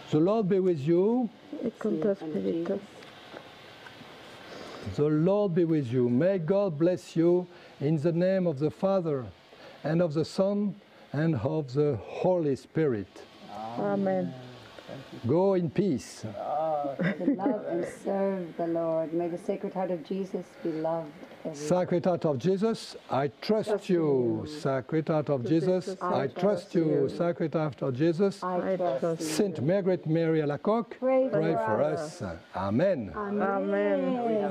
The Lord be with you. Et con tu spiritus. The Lord be with you. May God bless you in the name of the Father, and of the Son, and of the Holy Spirit. Amen. Go in peace. To love and serve the Lord. May the Sacred Heart of Jesus be loved everywhere. Sacred Heart of Jesus, I trust you. Sacred Heart of Jesus, I trust you. Sacred Heart of Jesus, I trust you. Saint Margaret Mary Alacoque, Pray pray for for us. Amen. Amen.